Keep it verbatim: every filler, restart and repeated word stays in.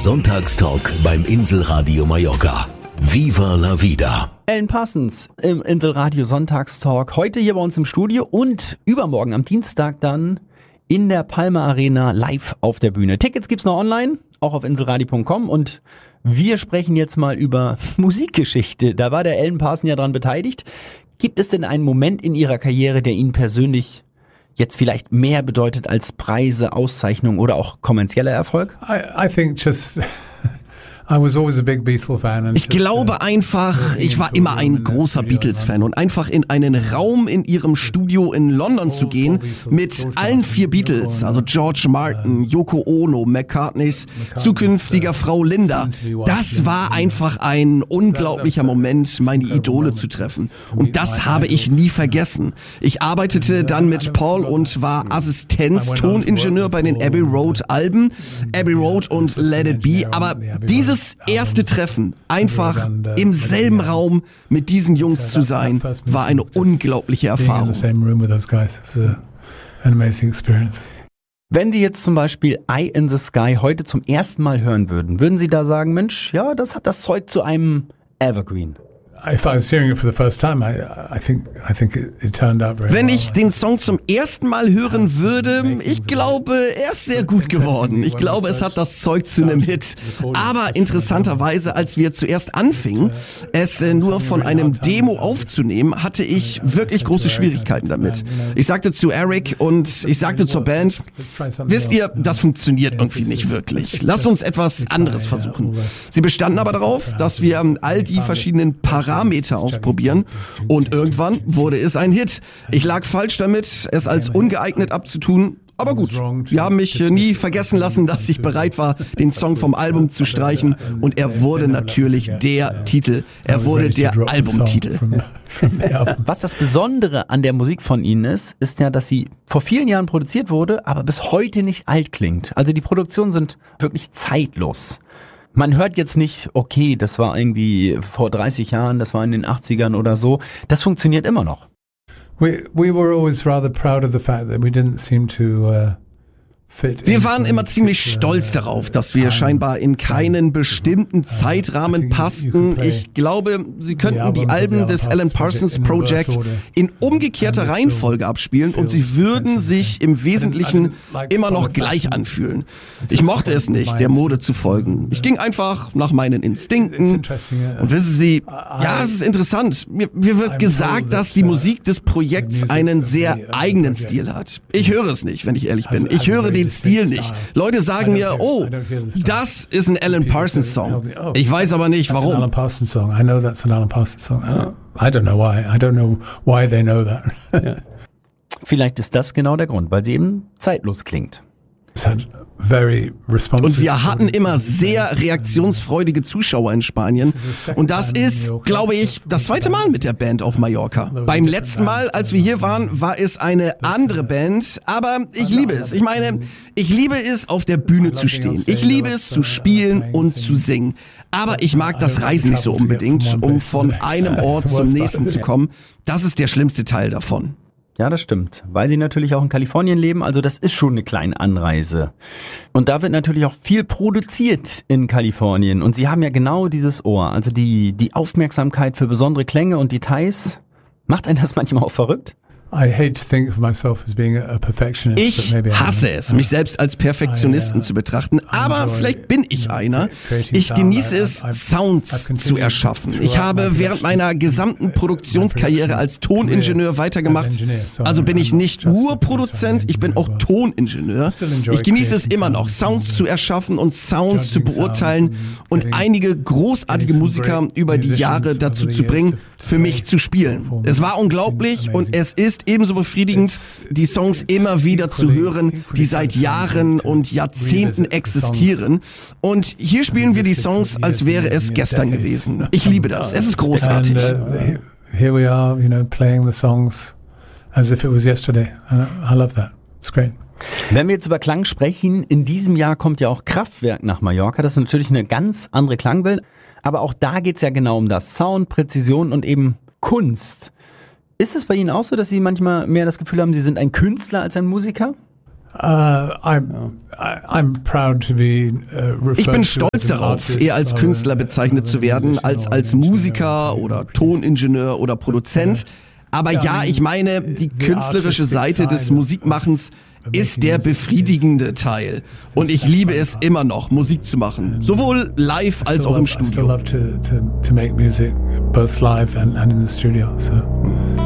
Sonntagstalk beim Inselradio Mallorca. Viva la vida. Alan Parsons im Inselradio Sonntagstalk. Heute hier bei uns im Studio und übermorgen am Dienstag dann in der Palma Arena live auf der Bühne. Tickets gibt's noch online, auch auf inselradio punkt com, und wir sprechen jetzt mal über Musikgeschichte. Da war der Alan Parsons ja dran beteiligt. Gibt es denn einen Moment in Ihrer Karriere, der Ihnen persönlich jetzt vielleicht mehr bedeutet als Preise, Auszeichnungen oder auch kommerzieller Erfolg? I, I think just I was always a big Beatles fan. Ich glaube einfach, ich war immer ein großer Beatles-Fan und einfach in einen Raum in ihrem Studio in London zu gehen mit allen vier Beatles, also George Martin, Yoko Ono, McCartneys zukünftiger Frau Linda. Das war einfach ein unglaublicher Moment, meine Idole zu treffen. Und das habe ich nie vergessen. Ich arbeitete dann mit Paul und war Assistenz-Toningenieur bei den Abbey Road Alben, Abbey Road und Let It Be, aber dieses Das erste Treffen, einfach im selben Raum mit diesen Jungs zu sein, war eine unglaubliche Erfahrung. Wenn Sie jetzt zum Beispiel Eye in the Sky heute zum ersten Mal hören würden, würden Sie da sagen, Mensch, ja, das hat das Zeug zu einem Evergreen? Wenn ich den Song zum ersten Mal hören würde, ich glaube, er ist sehr gut geworden. Ich glaube, es hat das Zeug zu einem Hit. Aber interessanterweise, als wir zuerst anfingen, es nur von einem Demo aufzunehmen, hatte ich wirklich große Schwierigkeiten damit. Ich sagte zu Eric und ich sagte zur Band, wisst ihr, das funktioniert irgendwie nicht wirklich. Lasst uns etwas anderes versuchen. Sie bestanden aber darauf, dass wir all die verschiedenen Parameter ausprobieren, und irgendwann wurde es ein Hit. Ich lag falsch damit, es als ungeeignet abzutun, aber gut. Sie haben mich nie vergessen lassen, dass ich bereit war, den Song vom Album zu streichen, und er wurde natürlich der Titel. Er wurde der Albumtitel. Was das Besondere an der Musik von Ihnen ist, ist ja, dass sie vor vielen Jahren produziert wurde, aber bis heute nicht alt klingt. Also die Produktionen sind wirklich zeitlos. Man hört jetzt nicht, okay, das war irgendwie vor dreißig Jahren, das war in den achtzigern oder so. Das funktioniert immer noch. We we were always rather proud of the fact that we didn't seem to uh Wir waren immer ziemlich stolz darauf, dass wir scheinbar in keinen bestimmten Zeitrahmen passten. Ich glaube, Sie könnten die Alben des Alan Parsons Project in umgekehrter Reihenfolge abspielen und sie würden sich im Wesentlichen immer noch gleich anfühlen. Ich mochte es nicht, der Mode zu folgen. Ich ging einfach nach meinen Instinkten. Und wissen Sie, ja, es ist interessant. Mir, mir wird gesagt, dass die Musik des Projekts einen sehr eigenen Stil hat. Ich höre es nicht, wenn ich ehrlich bin. Ich höre den Stil nicht. Leute sagen mir, oh, das ist ein Alan Parsons Song. Ich weiß aber nicht, warum. Alan Parsons Song. I know that's an Alan Parsons Song. I don't know why. I don't know why they know that. Vielleicht ist das genau der Grund, weil sie eben zeitlos klingt. Und wir hatten immer sehr reaktionsfreudige Zuschauer in Spanien. Und das ist, glaube ich, das zweite Mal mit der Band auf Mallorca. Beim letzten Mal, als wir hier waren, war es eine andere Band. Aber ich liebe es. Ich meine, ich liebe es, auf der Bühne zu stehen. Ich liebe es, zu spielen und zu singen. Aber ich mag das Reisen nicht so unbedingt, um von einem Ort zum nächsten zu kommen. Das ist der schlimmste Teil davon. Ja, das stimmt, weil sie natürlich auch in Kalifornien leben, also das ist schon eine kleine Anreise. Und da wird natürlich auch viel produziert in Kalifornien, und sie haben ja genau dieses Ohr, also die, die Aufmerksamkeit für besondere Klänge und Details. Macht einen das manchmal auch verrückt? Ich hasse es, mich selbst als Perfektionisten zu betrachten, aber vielleicht bin ich einer. Ich genieße es, Sounds zu erschaffen. Ich habe während meiner gesamten Produktionskarriere als Toningenieur weitergemacht. Also bin ich nicht nur Produzent, ich bin auch Toningenieur. Ich genieße es immer noch, Sounds zu erschaffen und Sounds zu beurteilen und einige großartige Musiker über die Jahre dazu zu bringen, für mich zu spielen. Es war unglaublich, und es ist ebenso befriedigend, die Songs immer wieder zu hören, die seit Jahren und Jahrzehnten existieren. Und hier spielen wir die Songs, als wäre es gestern gewesen. Ich liebe das. Es ist großartig. And, uh, here we are, you know, playing the songs as if it was yesterday. I love that. It's great. Wenn wir jetzt über Klang sprechen, in diesem Jahr kommt ja auch Kraftwerk nach Mallorca. Das ist natürlich eine ganz andere Klangwelt. Aber auch da geht's ja genau um das Sound, Präzision und eben Kunst. Ist es bei Ihnen auch so, dass Sie manchmal mehr das Gefühl haben, Sie sind ein Künstler als ein Musiker? Uh, I'm, I, I'm proud to be, uh, referred Ich bin to stolz as an darauf, artist eher als rather Künstler than- bezeichnet rather zu than werden, musician als or als engineer. Musiker oder Toningenieur oder Produzent. Aber ja, ich meine, die künstlerische Seite des Musikmachens ist der befriedigende Teil. Und ich liebe es immer noch, Musik zu machen. Sowohl live als auch im I still Studio. love to, to, to make music, both live and, and in the studio. So.